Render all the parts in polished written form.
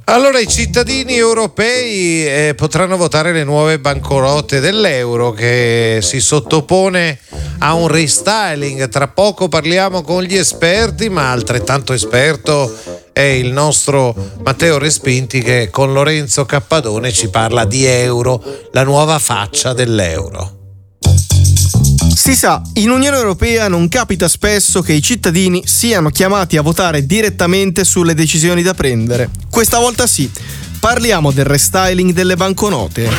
Allora i cittadini europei potranno votare le nuove banconote dell'euro che si sottopone a un restyling. Tra poco parliamo con gli esperti, ma altrettanto esperto è il nostro Matteo Respinti che con Lorenzo Cappadone ci parla di euro, la nuova faccia dell'euro. Si sa, in Unione Europea non capita spesso che i cittadini siano chiamati a votare direttamente sulle decisioni da prendere. Questa volta sì, parliamo del restyling delle banconote.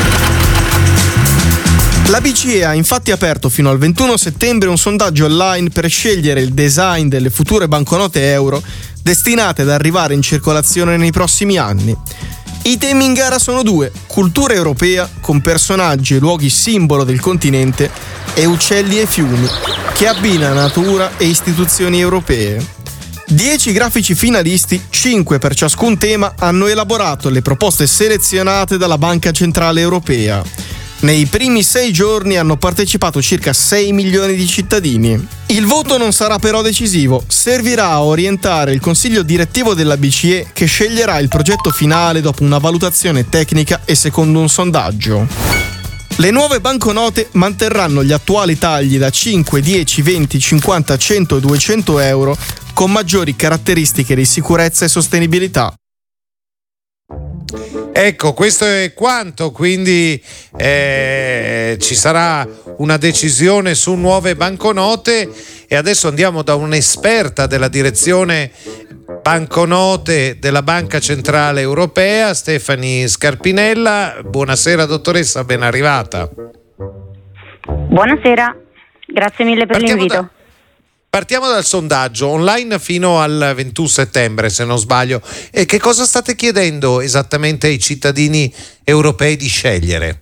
La BCE ha infatti aperto fino al 21 settembre un sondaggio online per scegliere il design delle future banconote euro destinate ad arrivare in circolazione nei prossimi anni. I temi in gara sono due: cultura europea, con personaggi e luoghi simbolo del continente, e uccelli e fiumi, che abbina natura e istituzioni europee. 10 grafici finalisti, 5 per ciascun tema, hanno elaborato le proposte selezionate dalla Banca Centrale Europea. Nei primi 6 giorni hanno partecipato circa 6 milioni di cittadini. Il voto non sarà però decisivo, servirà a orientare il consiglio direttivo della BCE che sceglierà il progetto finale dopo una valutazione tecnica e secondo un sondaggio. Le nuove banconote manterranno gli attuali tagli da 5, 10, 20, 50, 100 e 200 euro con maggiori caratteristiche di sicurezza e sostenibilità. Ecco, questo è quanto, quindi ci sarà una decisione su nuove banconote e adesso andiamo da un'esperta della direzione banconote della Banca Centrale Europea, Stefani Scarpinella. Buonasera dottoressa, ben arrivata. Buonasera, grazie mille per l'invito. Partiamo dal sondaggio online fino al 21 settembre, se non sbaglio. E che cosa state chiedendo esattamente ai cittadini europei di scegliere?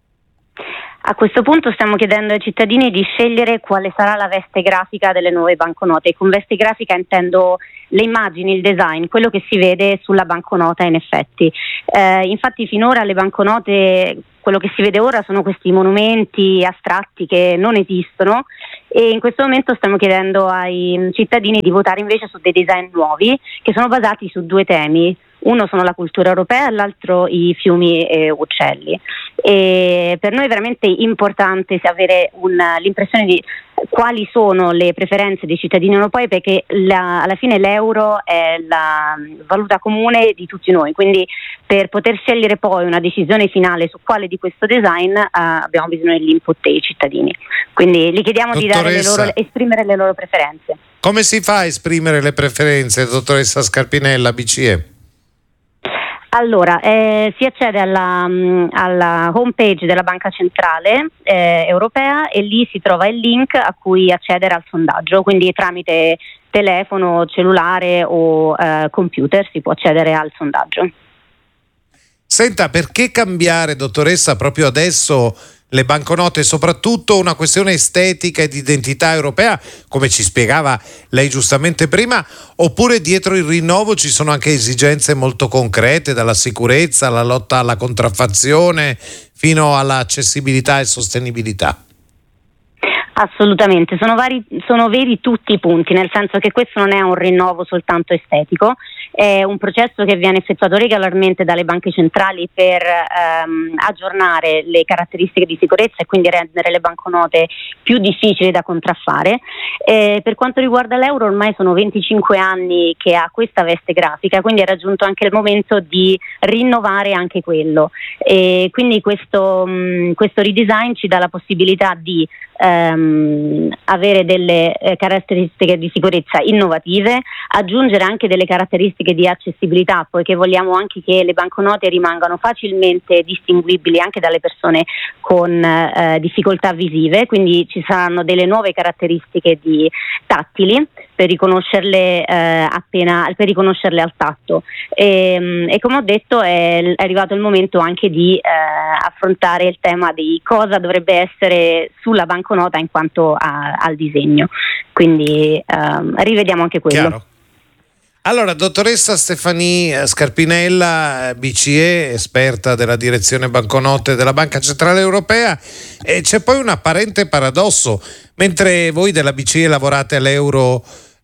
A questo punto stiamo chiedendo ai cittadini di scegliere quale sarà la veste grafica delle nuove banconote. Con veste grafica intendo le immagini, il design, quello che si vede sulla banconota in effetti. Infatti finora le banconote, quello che si vede ora sono questi monumenti astratti che non esistono, e in questo momento stiamo chiedendo ai cittadini di votare invece su dei design nuovi che sono basati su 2 temi. Uno sono la cultura europea e l'altro i fiumi e uccelli. E per noi è veramente importante avere l'impressione di quali sono le preferenze dei cittadini europei, perché alla fine l'euro è la valuta comune di tutti noi, quindi per poter scegliere poi una decisione finale su quale di questo design abbiamo bisogno dell'input dei cittadini, quindi gli chiediamo di esprimere le loro preferenze. Come si fa a esprimere le preferenze, dottoressa Scarpinella, BCE? Allora, si accede alla homepage della Banca Centrale Europea e lì si trova il link a cui accedere al sondaggio, quindi tramite telefono, cellulare o computer si può accedere al sondaggio. Senta, perché cambiare, dottoressa, proprio adesso le banconote? Soprattutto una questione estetica e di identità europea, come ci spiegava lei giustamente prima, oppure dietro il rinnovo ci sono anche esigenze molto concrete, dalla sicurezza alla lotta alla contraffazione fino all'accessibilità e sostenibilità? Assolutamente, sono veri tutti i punti, nel senso che questo non è un rinnovo soltanto estetico, è un processo che viene effettuato regolarmente dalle banche centrali per aggiornare le caratteristiche di sicurezza e quindi rendere le banconote più difficili da contraffare. Per quanto riguarda l'euro, ormai sono 25 anni che ha questa veste grafica, quindi è raggiunto anche il momento di rinnovare anche quello. E quindi questo redesign ci dà la possibilità di avere delle caratteristiche di sicurezza innovative, aggiungere anche delle caratteristiche di accessibilità, poiché vogliamo anche che le banconote rimangano facilmente distinguibili anche dalle persone con difficoltà visive, quindi ci saranno delle nuove caratteristiche di tattili per riconoscerle per riconoscerle al tatto, e come ho detto è arrivato il momento anche di affrontare il tema di cosa dovrebbe essere sulla banconota in quanto al disegno, quindi rivediamo anche quello. Chiaro. Allora, dottoressa Stefani Scarpinella, BCE, esperta della direzione banconote della Banca Centrale Europea, c'è poi un apparente paradosso: mentre voi della BCE lavorate all'euro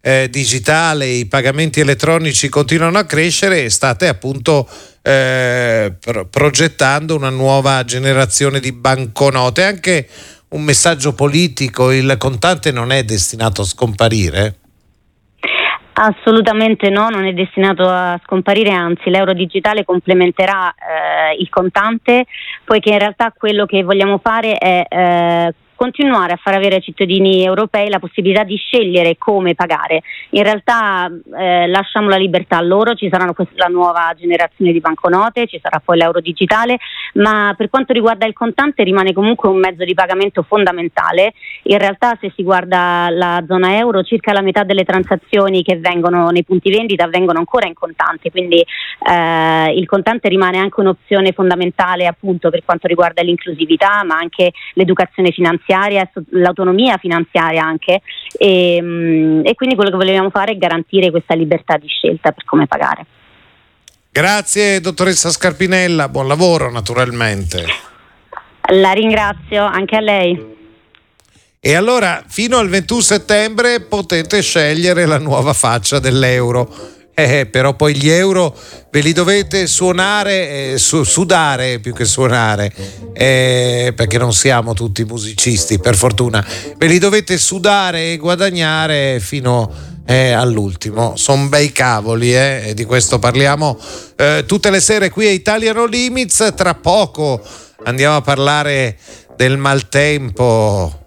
digitale, i pagamenti elettronici continuano a crescere e state appunto progettando una nuova generazione di banconote. Anche un messaggio politico: il contante non è destinato a scomparire? Assolutamente no, non è destinato a scomparire, anzi l'euro digitale complementerà il contante, poiché in realtà quello che vogliamo fare è continuare a far avere ai cittadini europei la possibilità di scegliere come pagare. In realtà lasciamo la libertà a loro, ci saranno la nuova generazione di banconote, ci sarà poi l'euro digitale, ma per quanto riguarda il contante rimane comunque un mezzo di pagamento fondamentale. In realtà, se si guarda la zona euro, circa la metà delle transazioni che avvengono nei punti vendita avvengono ancora in contante, quindi il contante rimane anche un'opzione fondamentale appunto per quanto riguarda l'inclusività, ma anche l'educazione finanziaria, l'autonomia finanziaria anche, e quindi quello che volevamo fare è garantire questa libertà di scelta per come pagare. Grazie dottoressa Scarpinella, buon lavoro naturalmente. La ringrazio, anche a lei. E allora fino al 21 settembre potete scegliere la nuova faccia dell'euro. Però poi gli euro ve li dovete sudare più che suonare, perché non siamo tutti musicisti, per fortuna. Ve li dovete sudare e guadagnare fino all'ultimo. Sono bei cavoli, e di questo parliamo tutte le sere qui a Italia No Limits. Tra poco andiamo a parlare del maltempo